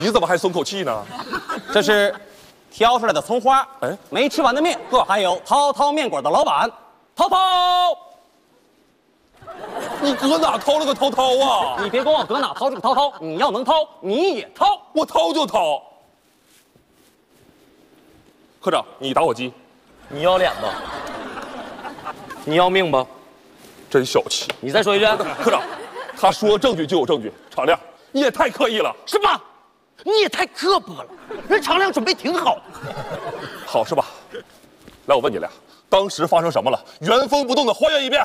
你怎么还松口气呢？ 这是挑出来的葱花， 哎， 没吃完的面，还有涛涛面馆的老板涛涛。 你搁哪掏了个涛涛啊？ 你别管我搁哪掏这个涛涛，你要能掏你也掏， 我掏就掏。科长，你打火机， 你要脸吧？你要命吧？ 真小气。 你再说一遍。 科长，他说证据就有证据。常亮，你也太刻意了。 什么？你也太刻薄了。人常亮准备挺好。 好是吧？来，我问你俩，当时发生什么了？原封不动的还原一遍。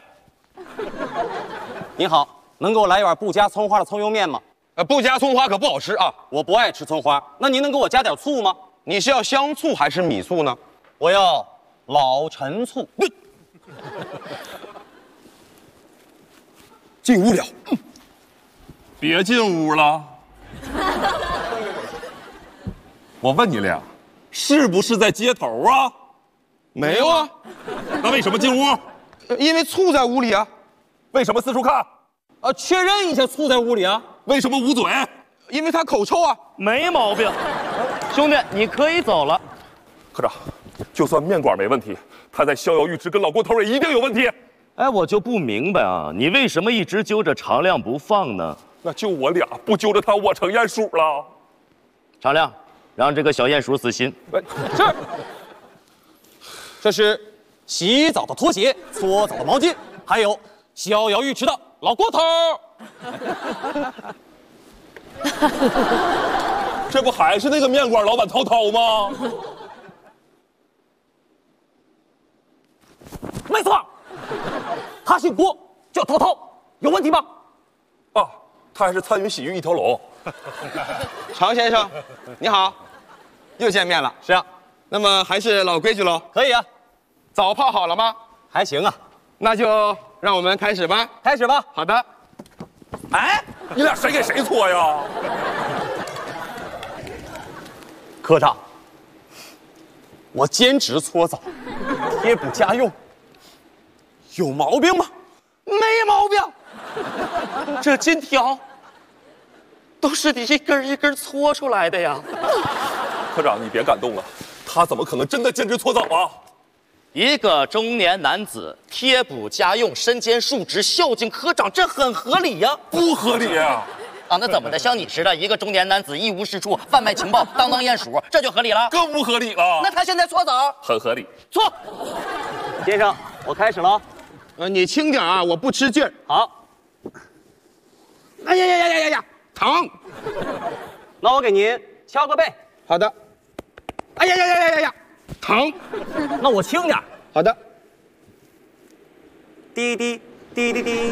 您好，能给我来一碗不加葱花的葱油面吗？ 不加葱花可不好吃啊！ 我不爱吃葱花，那您能给我加点醋吗？ 你是要香醋还是米醋呢？ 我要老陈醋。 进屋了。 别进屋了。我问你俩，是不是在街头啊？ 没有啊， 那为什么进屋？ 因为醋在屋里啊。 为什么四处看？ 确认一下醋在屋里啊。 为什么捂嘴？ 因为他口臭啊。 没毛病。兄弟，你可以走了。 科长，就算面馆没问题，他在逍遥浴池跟老郭头也一定有问题。 哎，我就不明白啊，你为什么一直揪着常亮不放呢？ 那就我俩不揪着他，我成鼹鼠了。 常亮，让这个小鼹鼠死心。 是。这是洗澡的拖鞋、搓澡的毛巾，还有逍遥浴池的老郭头。 这不还是那个面馆老板涛涛吗？ 没错，他姓郭，叫涛涛，有问题吗？ 啊，他还是参与洗浴一条龙。 常先生，你好，又见面了。 是啊， 那么还是老规矩喽。 可以啊， 澡泡好了吗？ 还行啊， 那就让我们开始吧。 开始吧。 好的。 哎，你俩谁给谁搓呀？ 科长，我兼职搓澡，贴补家用，有毛病吗？ 没毛病。这金条都是你一根一根搓出来的呀。 科长，你别感动了，他怎么可能真的兼职搓澡啊？ 一个中年男子贴补家用，身兼数职，孝敬科长，这很合理呀。 不合理啊！ 啊，那怎么的？像你似的，一个中年男子一无是处，贩卖情报，当鼹鼠，这就合理了？ 更不合理了。 那他现在搓澡， 很合理。 搓。 先生，我开始了。 你轻点啊，我不吃劲儿。 好。 哎呀呀呀呀呀呀，疼！ 那我给您敲个背。 好的。哎呀呀呀呀呀呀，疼！ 那我轻点。 好的。 滴滴滴滴滴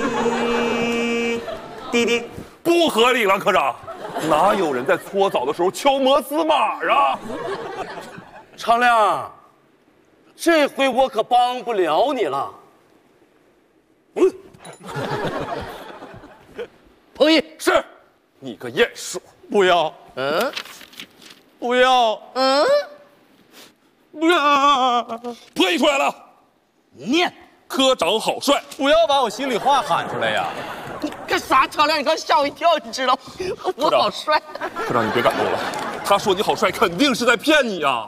滴滴。 不合理了，科长，哪有人在搓澡的时候敲摩斯码啊？ 常亮，这回我可帮不了你了。同意。 是，你个鼹鼠！ 不要，不要，不要！ 破译出来了， 念。 科长好帅！ 不要把我心里话喊出来呀！ 你干啥？常亮，你刚吓我一跳，你知道吗？我好帅。 科长，你别感动了，他说你好帅，肯定是在骗你呀。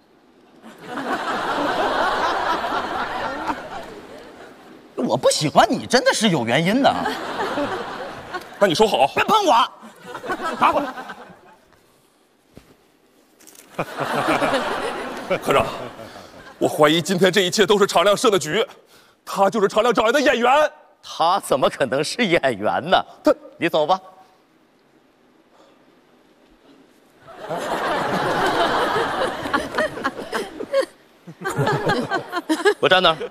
我不喜欢你，真的是有原因的。 那你收好， 别碰我！ 拿过来。科长，我怀疑今天这一切都是常亮设的局，他就是常亮找来的演员。 他怎么可能是演员呢？你走吧。我站那儿。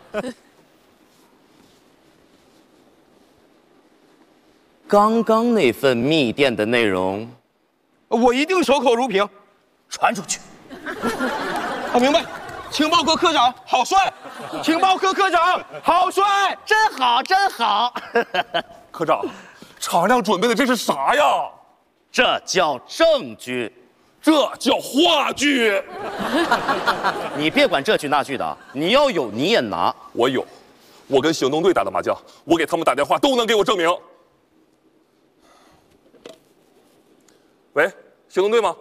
刚刚那份密电的内容， 我一定守口如瓶， 传出去。 我明白。情报科科长好帅，情报科科长好帅， 真好，真好。 科长，常亮准备的这是啥呀？ 这叫证据， 这叫话剧。 你别管这句那句的，你要有你也拿。 我有，我跟行动队打的麻将，我给他们打电话都能给我证明。喂， 行动对吗？